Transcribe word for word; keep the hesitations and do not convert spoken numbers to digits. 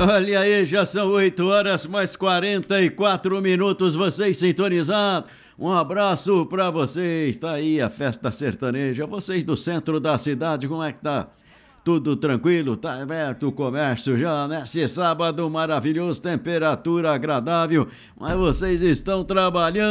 Olha aí, já são oito horas mais quarenta e quatro minutos, vocês sintonizados. Um abraço pra vocês. Tá aí a festa sertaneja. Vocês do centro da cidade, como é que tá? Tudo tranquilo? Tá aberto o comércio já nesse sábado maravilhoso, temperatura agradável, mas vocês estão trabalhando.